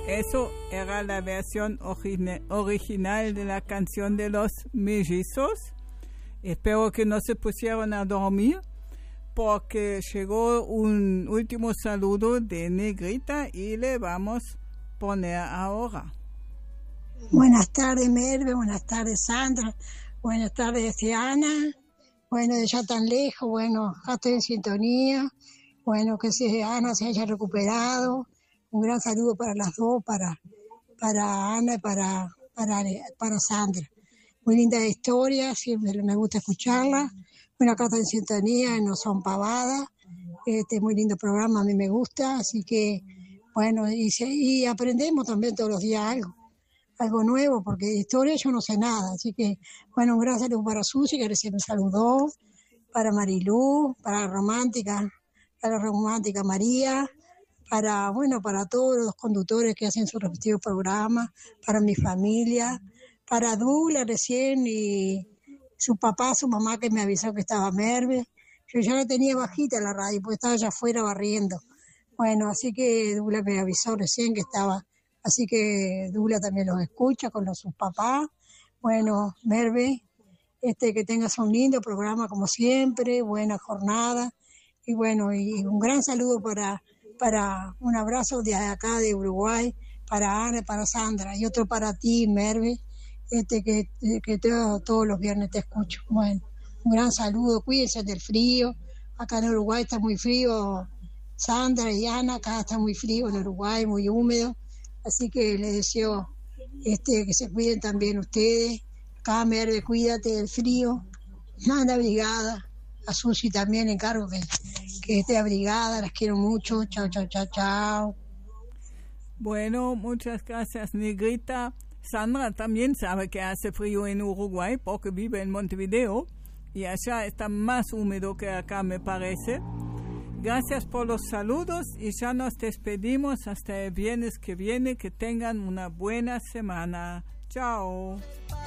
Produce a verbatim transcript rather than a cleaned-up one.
Eso era la versión origine, original de la canción de los Mellizos. Espero que no se pusieron a dormir, porque llegó un último saludo de Negrita y le vamos a poner ahora. Buenas tardes, Merve, buenas tardes, Sandra, buenas tardes, Ana. Bueno, de ya tan lejos, bueno, ya estoy en sintonía. Bueno, que se, Ana se haya recuperado. Un gran saludo para las dos, para, para Ana y para, para, para Sandra. Muy linda historia, siempre me gusta escucharla. Bueno, acá estoy en sintonía, no son pavadas. Este muy lindo programa, a mí me gusta, así que, bueno, y, se, y aprendemos también todos los días algo. algo nuevo, porque de historia yo no sé nada, así que, bueno, un gran saludo para Susi, que recién me saludó, para Marilú, para la romántica, para la romántica María, para, bueno, para todos los conductores que hacen sus respectivos programas, para mi familia, para Dula recién y su papá, su mamá que me avisó que estaba Merve. Yo ya la tenía bajita la radio, porque estaba allá afuera barriendo. Bueno, así que Dula me avisó recién que estaba. Así que Dula también los escucha con los, sus papás. Bueno, Merve, este, que tengas un lindo programa como siempre, buena jornada. Y bueno, y un gran saludo para, para un abrazo de acá de Uruguay, para Ana y para Sandra. Y otro para ti, Merve, este, que, que todo, todos los viernes te escucho. Bueno, un gran saludo, cuídense del frío. Acá en Uruguay está muy frío. Sandra y Ana, acá está muy frío en Uruguay, muy húmedo. Así que les deseo este, que se cuiden también ustedes. Acá, Merve, cuídate del frío. Anda abrigada. A Susi también encargo que, que esté abrigada. Las quiero mucho. Chao, chao, chao, chao. Bueno, muchas gracias, Negrita. Sandra también sabe que hace frío en Uruguay porque vive en Montevideo. Y allá está más húmedo que acá, me parece. Gracias por los saludos y ya nos despedimos hasta el viernes que viene. Que tengan una buena semana. Chao.